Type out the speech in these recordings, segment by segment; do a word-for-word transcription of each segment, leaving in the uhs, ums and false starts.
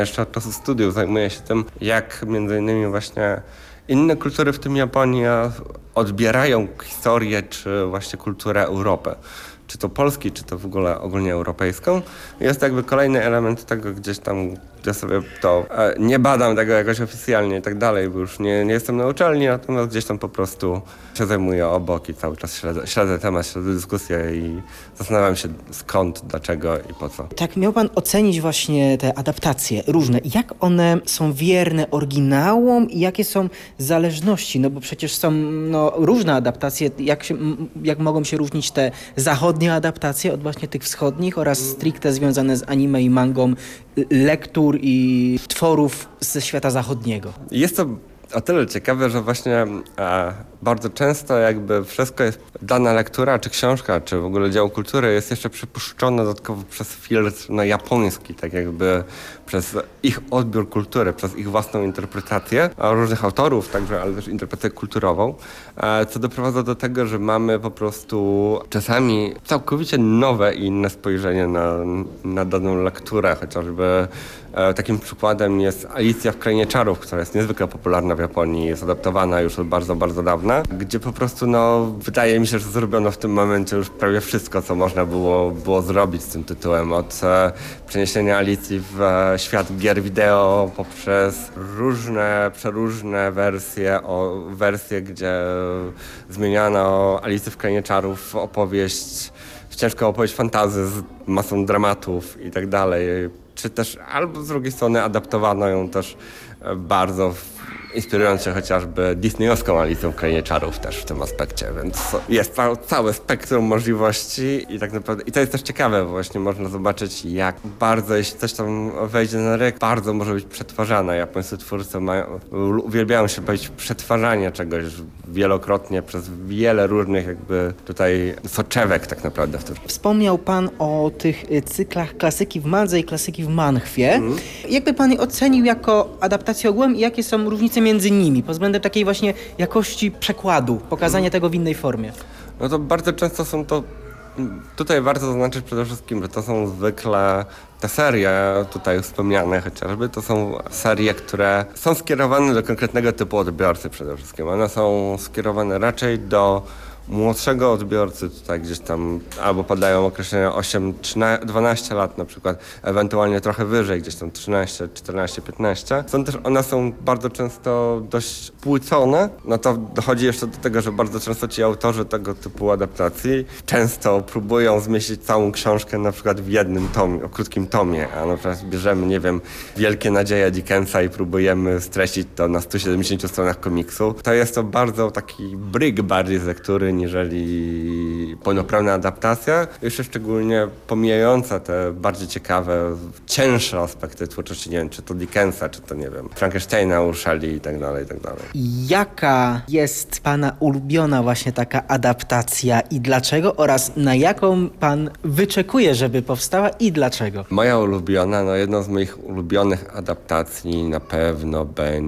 Jeszcze od czasu studiów zajmuję się tym, jak między innymi właśnie inne kultury, w tym Japonia, odbierają historię czy właśnie kulturę Europy. Czy to Polski, czy to w ogóle ogólnie europejską. Jest to jakby kolejny element tego gdzieś tam, gdzie sobie to e, nie badam tego jakoś oficjalnie i tak dalej, bo już nie, nie jestem na uczelni, natomiast gdzieś tam po prostu się zajmuję obok i cały czas śledzę, śledzę temat, śledzę dyskusję i zastanawiam się skąd, dlaczego i po co. Tak, miał pan ocenić właśnie te adaptacje różne. Jak one są wierne oryginałom i jakie są zależności? No bo przecież są no, różne adaptacje. Jak, się, jak mogą się różnić te zachodnie adaptacje od właśnie tych wschodnich oraz stricte związane z anime i mangą lektur i tworów ze świata zachodniego? Jest to o tyle ciekawe, że właśnie e, bardzo często jakby wszystko jest, dana lektura, czy książka, czy w ogóle dzieło kultury jest jeszcze przepuszczone dodatkowo przez filtr no, japoński, tak jakby przez ich odbiór kultury, przez ich własną interpretację, a różnych autorów także, ale też interpretację kulturową, e, co doprowadza do tego, że mamy po prostu czasami całkowicie nowe i inne spojrzenie na, na daną lekturę, chociażby e, takim przykładem jest Alicja w Krainie Czarów, która jest niezwykle popularna w Japonii, jest adaptowana już od bardzo, bardzo dawna, gdzie po prostu no, wydaje mi się, że zrobiono w tym momencie już prawie wszystko, co można było, było zrobić z tym tytułem. Od e, przeniesienia Alicji w e, świat gier wideo poprzez różne, przeróżne wersje, o, wersje, gdzie zmieniano Alicję w Krainie Czarów w opowieść, w ciężką opowieść fantasy z masą dramatów i tak dalej. Czy też, albo z drugiej strony adaptowano ją też bardzo inspirując się chociażby disneyowską Alicją w Krainie Czarów też w tym aspekcie, więc jest ca- całe spektrum możliwości i tak naprawdę, i to jest też ciekawe, bo właśnie można zobaczyć, jak bardzo, jeśli coś tam wejdzie na rynek, bardzo może być przetwarzane. Japońscy twórcy mają, uwielbiają się bawić w przetwarzanie czegoś wielokrotnie przez wiele różnych jakby tutaj soczewek tak naprawdę w tym. Wspomniał pan o tych cyklach klasyki w mandze i klasyki w manhwie. Mm. Jakby pan je ocenił jako adaptację ogółem i jakie są różnice między nimi, pod względem takiej właśnie jakości przekładu, pokazania tego w innej formie? No to bardzo często są to, tutaj warto zaznaczyć przede wszystkim, że to są zwykle te serie tutaj wspomniane chociażby, to są serie, które są skierowane do konkretnego typu odbiorcy przede wszystkim. One są skierowane raczej do młodszego odbiorcy, tutaj gdzieś tam albo podają określenia osiem, trzynaście, dwanaście lat na przykład, ewentualnie trochę wyżej, gdzieś tam trzynaście, czternaście, piętnaście. Są też, one są bardzo często dość płycone, no to dochodzi jeszcze do tego, że bardzo często ci autorzy tego typu adaptacji często próbują zmieścić całą książkę na przykład w jednym tomie, o krótkim tomie, a na przykład bierzemy, nie wiem, Wielkie nadzieje Dickensa i próbujemy streścić to na stu siedemdziesięciu stronach komiksu. To jest to bardzo taki bryk bardziej z lektury, niżeli pełnoprawna adaptacja, jeszcze szczególnie pomijająca te bardziej ciekawe, cięższe aspekty twórczości, nie wiem, czy to Dickensa, czy to, nie wiem, Frankensteina u Shelley i tak dalej, i tak dalej. Jaka jest pana ulubiona właśnie taka adaptacja i dlaczego oraz na jaką pan wyczekuje, żeby powstała i dlaczego? Moja ulubiona, no jedną z moich ulubionych adaptacji na pewno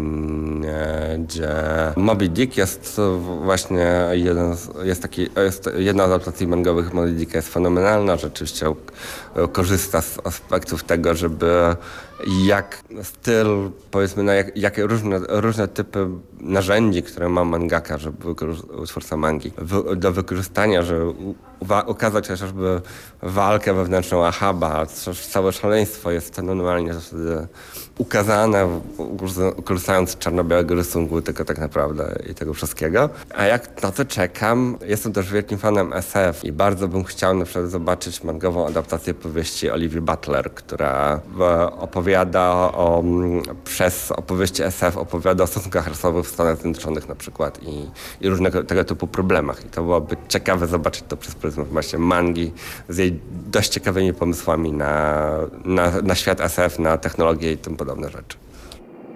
będzie Moby Dick. Jest to właśnie jeden z Jest, taki, jest jedna z adaptacji mangowych Moby Dicka jest fenomenalna, rzeczywiście korzysta z aspektów tego, żeby jak styl, powiedzmy, na jak, jakie różne, różne typy narzędzi, które ma mangaka, żeby twórca mangi, w, do wykorzystania, żeby u, ukazać chociażby walkę wewnętrzną Ahaba, całe szaleństwo jest fenomenalnie wtedy ukazane, korzystając z czarno-białego rysunku, tylko tak naprawdę i tego wszystkiego. A jak na to czekam, jestem też wielkim fanem S F i bardzo bym chciał na przykład zobaczyć mangową adaptację powieści Olivia Butler, która opowiada o, przez opowieści S F opowiada o stosunkach rasowych w Stanach Zjednoczonych na przykład i, i różnego tego typu problemach. I to byłoby ciekawe zobaczyć to przez pryzmat właśnie mangi z jej dość ciekawymi pomysłami na, na, na świat S F, na technologię i tym podobne rzeczy.